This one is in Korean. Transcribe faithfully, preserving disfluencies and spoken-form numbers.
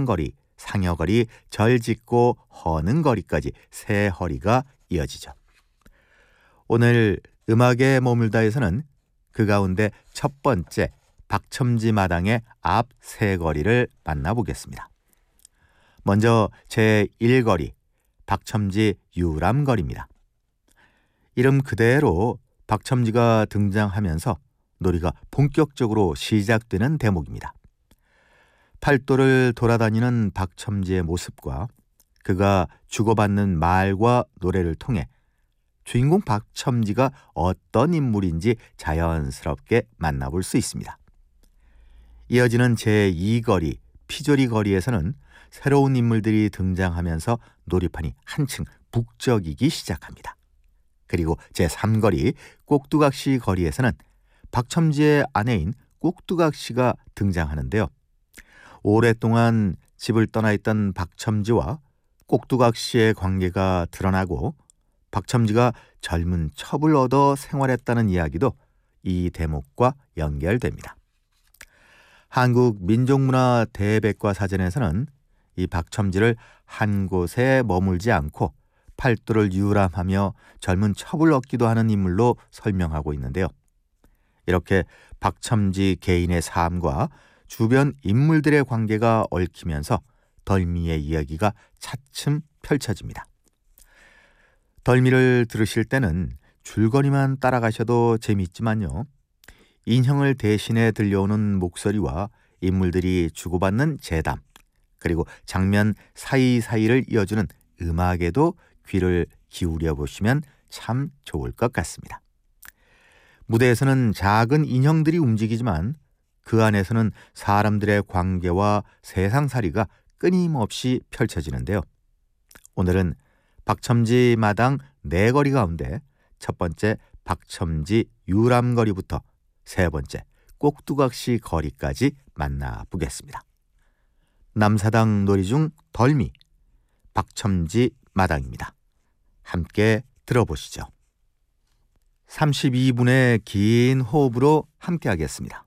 상거리, 상여거리, 절짓고 허는거리까지 세 허리가 이어지죠. 오늘 음악에 머물다에서는 그 가운데 첫 번째 박첨지 마당의 앞 세 거리를 만나보겠습니다. 먼저 제일 거리, 박첨지 유람거리입니다. 이름 그대로 박첨지가 등장하면서 놀이가 본격적으로 시작되는 대목입니다. 팔도를 돌아다니는 박첨지의 모습과 그가 주고받는 말과 노래를 통해 주인공 박첨지가 어떤 인물인지 자연스럽게 만나볼 수 있습니다. 이어지는 제이 거리, 피조리 거리에서는 새로운 인물들이 등장하면서 놀이판이 한층 북적이기 시작합니다. 그리고 제삼 거리, 꼭두각시 거리에서는 박첨지의 아내인 꼭두각시가 등장하는데요. 오랫동안 집을 떠나 있던 박첨지와 꼭두각시의 관계가 드러나고 박첨지가 젊은 첩을 얻어 생활했다는 이야기도 이 대목과 연결됩니다. 한국 민족문화 대백과사전에서는 이 박첨지를 한 곳에 머물지 않고 팔도를 유람하며 젊은 첩을 얻기도 하는 인물로 설명하고 있는데요. 이렇게 박첨지 개인의 삶과 주변 인물들의 관계가 얽히면서 덜미의 이야기가 차츰 펼쳐집니다. 덜미를 들으실 때는 줄거리만 따라가셔도 재미있지만요. 인형을 대신해 들려오는 목소리와 인물들이 주고받는 재담, 그리고 장면 사이사이를 이어주는 음악에도 귀를 기울여 보시면 참 좋을 것 같습니다. 무대에서는 작은 인형들이 움직이지만 그 안에서는 사람들의 관계와 세상살이가 끊임없이 펼쳐지는데요. 오늘은 박첨지 마당 네 거리 가운데 첫 번째 박첨지 유람거리부터 세 번째 꼭두각시 거리까지 만나보겠습니다. 남사당 놀이 중 덜미, 박첨지 마당입니다. 함께 들어보시죠. 삼십이 분의 긴 호흡으로 함께 하겠습니다.